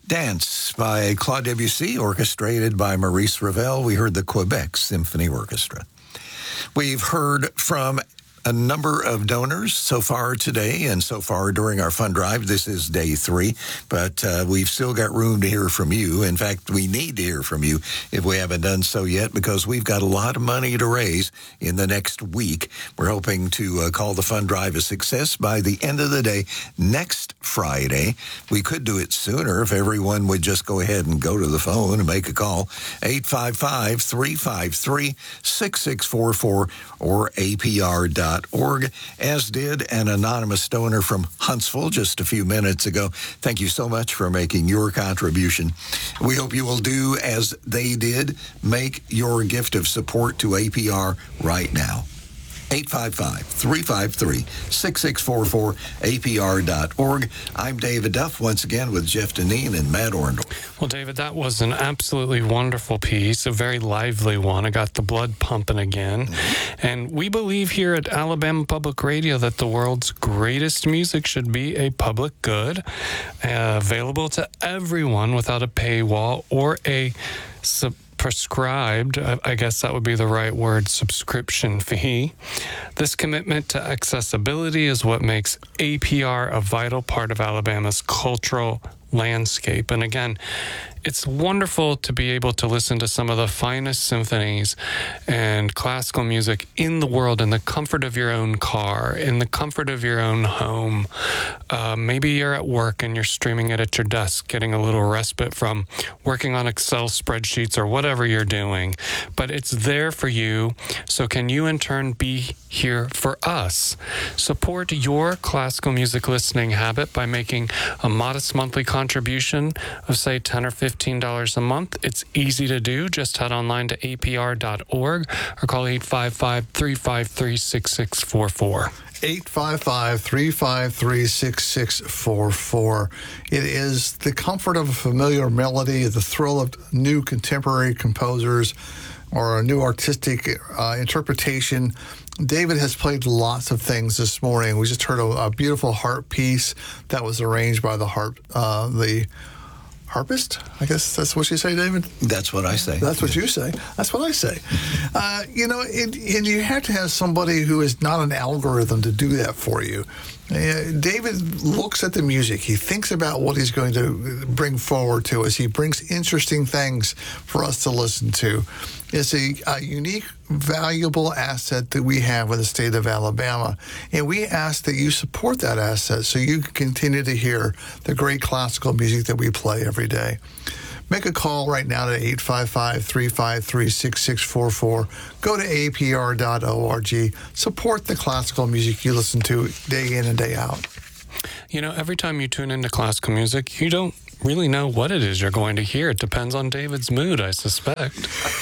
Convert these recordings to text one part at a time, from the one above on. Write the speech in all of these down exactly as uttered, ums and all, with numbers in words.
Dance by Claude Debussy, orchestrated by Maurice Ravel. We heard the Quebec Symphony Orchestra. We've heard from a number of donors so far today and so far during our fund drive. This is day three, but uh, we've still got room to hear from you. In fact, we need to hear from you if we haven't done so yet, because we've got a lot of money to raise in the next week. We're hoping to uh, call the fund drive a success by the end of the day next Friday. We could do it sooner if everyone would just go ahead and go to the phone and make a call. eight five five, three five three, six six four four or A P R dot org, as did an anonymous donor from Huntsville just a few minutes ago. Thank you so much for making your contribution. We hope you will do as they did. Make your gift of support to A P R right now. eight five five, three five three, six six four four, A P R dot org. I'm David Duff, once again with Jeff Deneen and Matt Orndorff. Well, David, that was an absolutely wonderful piece, a very lively one. I got the blood pumping again. Mm-hmm. And we believe here at Alabama Public Radio that the world's greatest music should be a public good, uh, available to everyone without a paywall or a sub- prescribed, I guess that would be the right word, subscription fee. This commitment to accessibility is what makes A P R a vital part of Alabama's cultural landscape. And again, it's wonderful to be able to listen to some of the finest symphonies and classical music in the world in the comfort of your own car, in the comfort of your own home. Uh, maybe you're at work and you're streaming it at your desk, getting a little respite from working on Excel spreadsheets or whatever you're doing. But it's there for you. So can you in turn be here for us? Support your classical music listening habit by making a modest monthly contribution of, say, ten or fifteen dollars a month. It's easy to do. Just head online to A P R dot org or call eight five five, three five three, six six four four. eight five five, three five three, six six four four. It is the comfort of a familiar melody, the thrill of new contemporary composers, or a new artistic uh, interpretation. David has played lots of things this morning. We just heard a, a beautiful harp piece that was arranged by the harp, uh, the harpist? I guess that's what you say, David? That's what I say. That's what you say. That's what I say. Uh, you know, it, and you have to have somebody who is not an algorithm to do that for you. Uh, David looks at the music. He thinks about what he's going to bring forward to us. He brings interesting things for us to listen to. It's a, a unique, valuable asset that we have in the state of Alabama. And we ask that you support that asset so you can continue to hear the great classical music that we play every day. Make a call right now to eight five five, three five three, six six four four. Go to A P R dot org. Support the classical music you listen to day in and day out. You know, every time you tune into classical music, you don't really know what it is you're going to hear. It depends on David's mood, I suspect.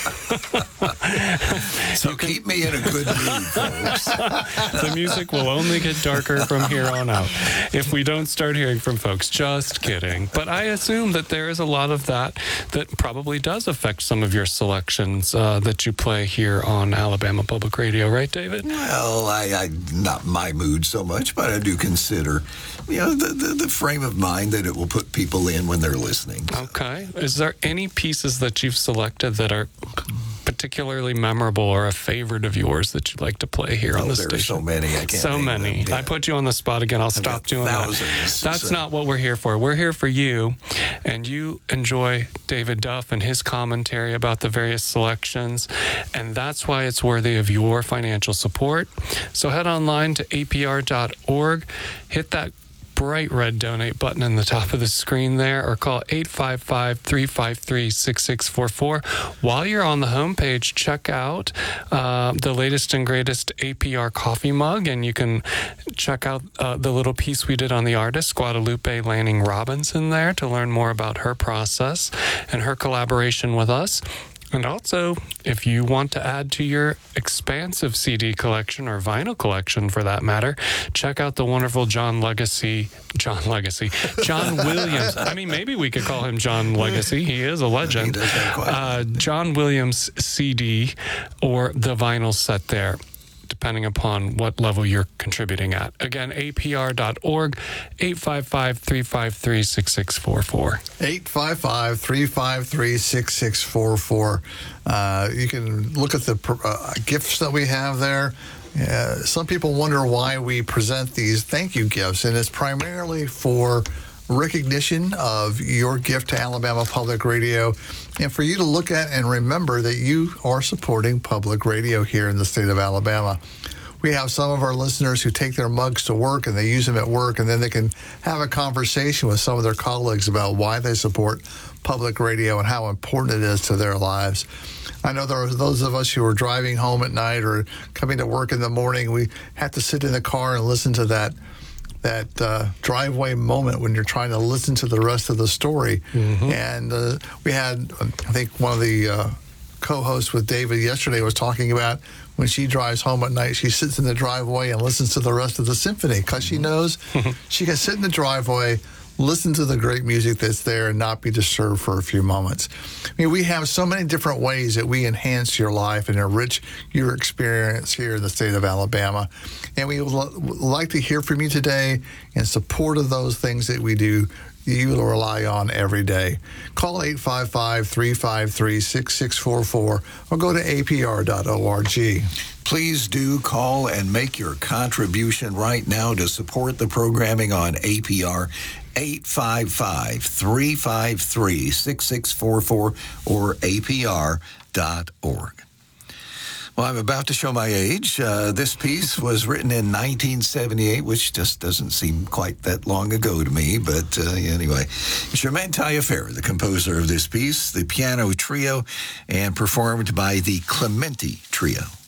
So can... keep me in a good mood, folks. The music will only get darker from here on out if we don't start hearing from folks. Just kidding. But I assume that there is a lot of that that probably does affect some of your selections uh, that you play here on Alabama Public Radio, right, David? Well, I, I not my mood so much, but I do consider, you know, the, the, the frame of mind that it will put people in when they're listening. Okay. Is there any pieces that you've selected that are particularly memorable or a favorite of yours that you'd like to play here oh, on the there station? Are so many. I can't so many. Yeah. I put you on the spot again. I'll I've stop doing thousands, that. That's so. not what we're here for. We're here for you, and you enjoy David Duff and his commentary about the various selections, and that's why it's worthy of your financial support. So head online to A P R dot org, hit that bright red donate button in the top of the screen there, or call eight five five, three five three, six six four four. While you're on the homepage, check out uh, the latest and greatest A P R coffee mug, and you can check out uh, the little piece we did on the artist, Guadalupe Lanning Robinson, there to learn more about her process and her collaboration with us. And also, if you want to add to your expansive C D collection or vinyl collection for that matter, check out the wonderful John Legacy, John Legacy, John Williams. I mean, maybe we could call him John Legacy. He is a legend. Uh, John Williams C D or the vinyl set there. depending upon what level you're contributing at. Again, A P R dot org, eight five five, three five three, six six four four. eight five five, three five three, six six four four. Uh, you can look at the uh, gifts that we have there. Uh, some people wonder why we present these thank you gifts, and it's primarily for recognition of your gift to Alabama Public Radio, and for you to look at and remember that you are supporting public radio here in the state of Alabama. We have some of our listeners who take their mugs to work and they use them at work, and then they can have a conversation with some of their colleagues about why they support public radio and how important it is to their lives. I know there are those of us who are driving home at night or coming to work in the morning. We have to sit in the car and listen to that that uh, driveway moment when you're trying to listen to the rest of the story. Mm-hmm. And uh, we had, I think one of the uh, co-hosts with David yesterday was talking about when she drives home at night, she sits in the driveway and listens to the rest of the symphony because she knows she can sit in the driveway, listen to the great music that's there, and not be disturbed for a few moments. I mean, we have so many different ways that we enhance your life and enrich your experience here in the state of Alabama. And we would like to hear from you today in support of those things that we do you rely on every day. Call eight five five, three five three, six six four four or go to A P R dot org. Please do call and make your contribution right now to support the programming on A P R. eight five five, three five three, six six four four or A P R dot org. Well, I'm about to show my age. Uh, this piece was written in nineteen seventy-eight, which just doesn't seem quite that long ago to me. But uh, anyway, Germaine Taillefer, the composer of this piece, the piano trio, and performed by the Clementi Trio.